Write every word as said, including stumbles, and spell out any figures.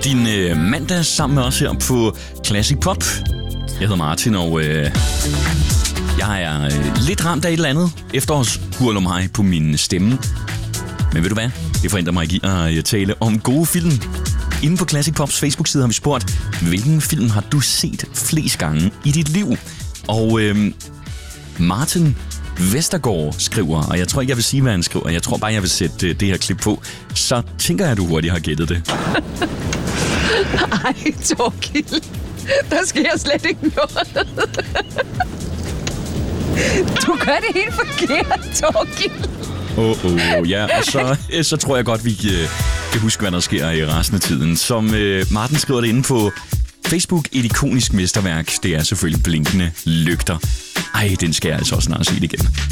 din øh, mandag sammen med os her på Classic Pop. Jeg hedder Martin, og øh, jeg er øh, lidt ramt af et eller andet efterårshurlumhej på min stemme. Men ved du hvad? Det forhindrer mig ikke i at tale om gode film. Inde på Classic Pops Facebook-side har vi spurgt, hvilken film har du set flest gange i dit liv? Og øh, Martin Vestergaard skriver, og jeg tror ikke, jeg vil sige, hvad han skriver. Jeg tror bare, jeg vil sætte øh, det her klip på. Så tænker jeg, at du hurtigt har gættet det. Ej, Torgild. Der sker slet ikke noget. Du gør det helt forkert, Torgild. Åh, oh, oh, ja, og så, så tror jeg godt, vi uh, kan huske, hvad der sker i resten af tiden. Som uh, Martin skriver det inde på Facebook, et ikonisk mesterværk, det er selvfølgelig Blinkende Lygter. Ej, den skal jeg altså også snart se igen.